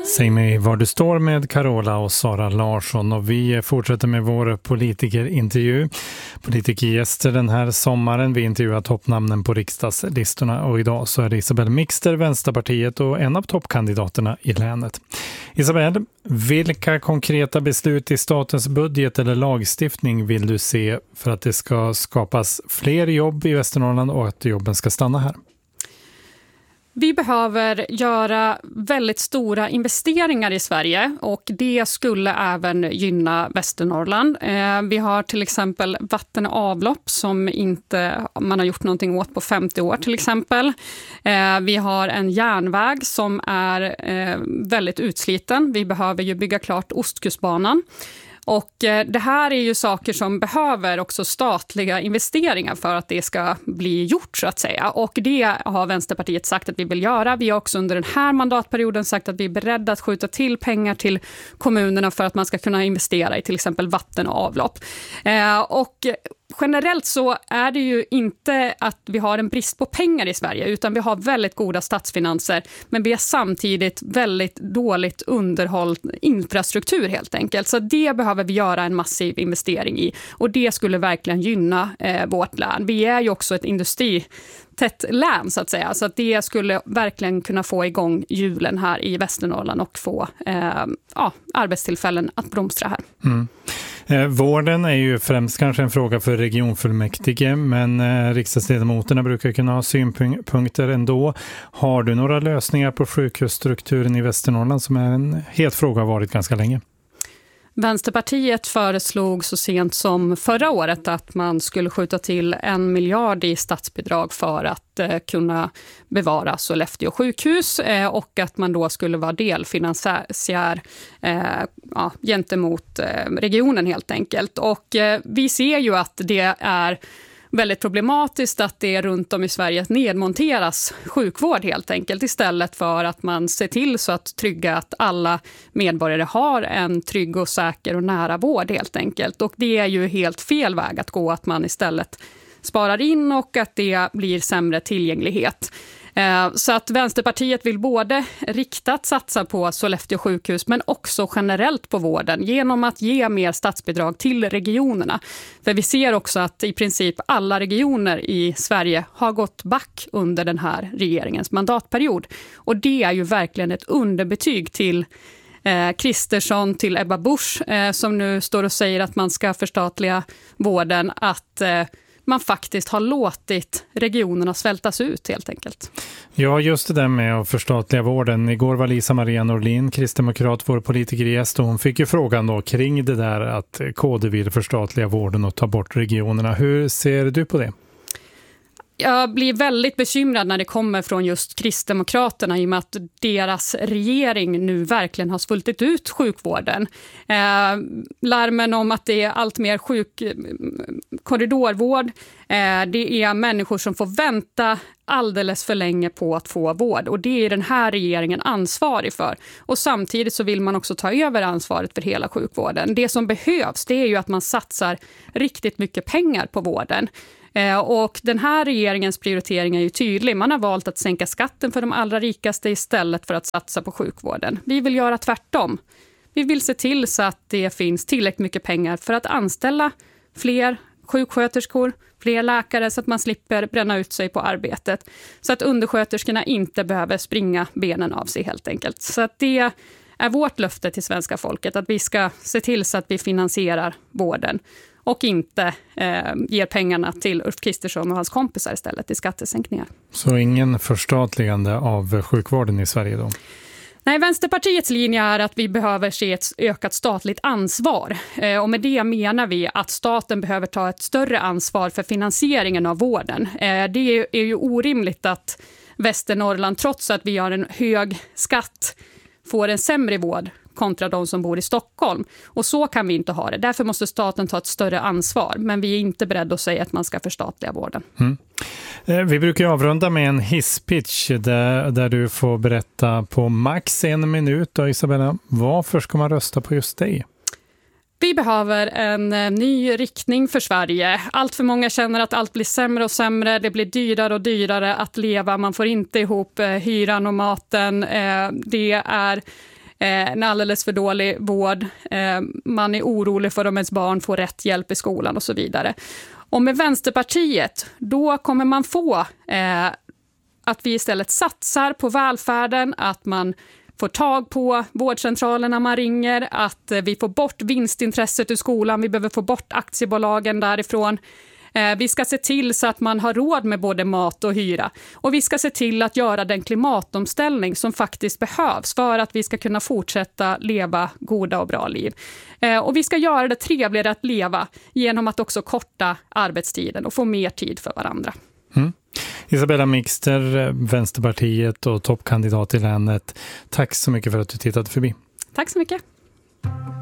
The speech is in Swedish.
Säg mig var du står med Carola och Sara Larsson, och vi fortsätter med vår politikerintervju. Politikergäster den här sommaren. Vi intervjuar toppnamnen på riksdagslistorna, och idag så är det Isabelle Mixter, Vänsterpartiet, och en av toppkandidaterna i länet. Isabelle, vilka konkreta beslut i statens budget eller lagstiftning vill du se för att det ska skapas fler jobb i Västernorrland och att jobben ska stanna här? Vi behöver göra väldigt stora investeringar i Sverige, och det skulle även gynna Västernorrland. Vi har till exempel vatten och avlopp som inte man har gjort någonting åt på 50 år till exempel. Vi har en järnväg som är väldigt utsliten. Vi behöver ju bygga klart Ostkustbanan. Och det här är ju saker som behöver också statliga investeringar för att det ska bli gjort, så att säga. Och det har Vänsterpartiet sagt att vi vill göra. Vi har också under den här mandatperioden sagt att vi är beredda att skjuta till pengar till kommunerna för att man ska kunna investera i till exempel vatten och avlopp. Och generellt så är det ju inte att vi har en brist på pengar i Sverige, utan vi har väldigt goda statsfinanser, men vi har samtidigt väldigt dåligt underhåll infrastruktur helt enkelt. Så det behöver vi göra en massiv investering i, och det skulle verkligen gynna vårt län. Vi är ju också ett industritätt län, så att säga, så att det skulle verkligen kunna få igång hjulen här i Västernorrland och få arbetstillfällen att blomstra här. Mm. Vården är ju främst kanske en fråga för regionfullmäktige, men riksdagsledamoterna brukar kunna ha synpunkter ändå. Har du några lösningar på sjukhusstrukturen i Västernorrland, som är en het fråga har varit ganska länge? Vänsterpartiet föreslog så sent som förra året att man skulle skjuta till 1 miljard i statsbidrag för att kunna bevara Sollefteå sjukhus, och att man då skulle vara delfinansiär gentemot regionen helt enkelt. Och vi ser ju att det är väldigt problematiskt att det runt om i Sverige nedmonteras sjukvård helt enkelt, istället för att man ser till så att trygga att alla medborgare har en trygg och säker och nära vård helt enkelt. Och det är ju helt fel väg att gå, att man istället sparar in och att det blir sämre tillgänglighet. Så att Vänsterpartiet vill både riktat satsa på Sollefteå sjukhus, men också generellt på vården genom att ge mer statsbidrag till regionerna. För vi ser också att i princip alla regioner i Sverige har gått back under den här regeringens mandatperiod. Och det är ju verkligen ett underbetyg till Kristersson, till Ebba Busch som nu står och säger att man ska förstatliga vården, att man faktiskt har låtit regionerna svältas ut helt enkelt. Ja, just det där med att förstatliga vården. Igår var Lisa Maria Norlin, kristdemokrat, vår politikergäst, och hon fick ju frågan då kring det där att KD vill förstatliga vården och ta bort regionerna. Hur ser du på det? Jag blir väldigt bekymrad när det kommer från just Kristdemokraterna, i och med att deras regering nu verkligen har svultit ut sjukvården. Larmen om att det är allt mer korridorvård. Det är människor som får vänta alldeles för länge på att få vård, och det är den här regeringen ansvarig för. Och samtidigt så vill man också ta över ansvaret för hela sjukvården. Det som behövs, det är ju att man satsar riktigt mycket pengar på vården. Och den här regeringens prioritering är ju tydlig. Man har valt att sänka skatten för de allra rikaste istället för att satsa på sjukvården. Vi vill göra tvärtom. Vi vill se till så att det finns tillräckligt mycket pengar för att anställa fler sjuksköterskor, fler läkare, så att man slipper bränna ut sig på arbetet. Så att undersköterskorna inte behöver springa benen av sig helt enkelt. Så att det är vårt löfte till svenska folket, att vi ska se till så att vi finansierar vården och inte ger pengarna till Ulf Kristersson och hans kompisar istället i skattesänkningar. Så ingen förstatligande av sjukvården i Sverige då? Nej, Vänsterpartiets linje är att vi behöver se ett ökat statligt ansvar. Och med det menar vi att staten behöver ta ett större ansvar för finansieringen av vården. Det är ju orimligt att Västernorrland, trots att vi har en hög skatt, får en sämre vård kontra de som bor i Stockholm. Och så kan vi inte ha det. Därför måste staten ta ett större ansvar. Men vi är inte beredda att säga att man ska förstatliga vården. Mm. Vi brukar avrunda med en hisspitch där du får berätta på max 1 minut. Då, Isabella, varför ska man rösta på just dig? Vi behöver en ny riktning för Sverige. Allt för många känner att allt blir sämre och sämre. Det blir dyrare och dyrare att leva. Man får inte ihop hyran och maten. Det är en alldeles för dålig vård, man är orolig för om ens barn får rätt hjälp i skolan och så vidare. Och med Vänsterpartiet, då kommer man få att vi istället satsar på välfärden, att man får tag på vårdcentralerna man ringer, att vi får bort vinstintresset ur skolan, vi behöver få bort aktiebolagen därifrån. Vi ska se till så att man har råd med både mat och hyra. Och vi ska se till att göra den klimatomställning som faktiskt behövs för att vi ska kunna fortsätta leva goda och bra liv. Och vi ska göra det trevligare att leva genom att också korta arbetstiden och få mer tid för varandra. Isabella Mixter, Vänsterpartiet och toppkandidat i länet. Tack så mycket för att du tittade förbi. Tack så mycket.